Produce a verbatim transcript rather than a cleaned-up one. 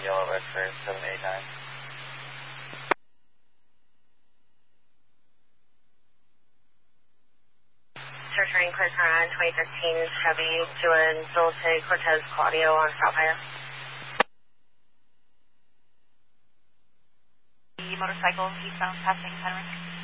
Yellow X-ray seven eight nine. Search ring clear turn on twenty thirteen Chevy doing Dulce Cortez Claudio on Sapphire. The motorcycle eastbound passing Henry.